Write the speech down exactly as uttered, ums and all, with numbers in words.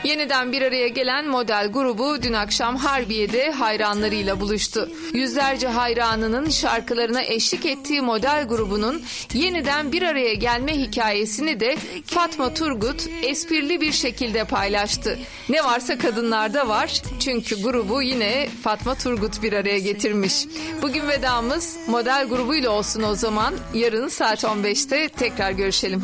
Yeniden bir araya gelen model grubu dün akşam Harbiye'de hayranlarıyla buluştu. Yüzlerce hayranının şarkılarına eşlik ettiği model grubunun yeniden bir araya gelme hikayesini de Fatma Turgut esprili bir şekilde paylaştı. Ne varsa kadınlarda var, çünkü grubu yine Fatma Turgut bir araya getirmiş. Bugün vedamız model grubuyla olsun o zaman. Yarın saat on beşte tekrar görüşelim.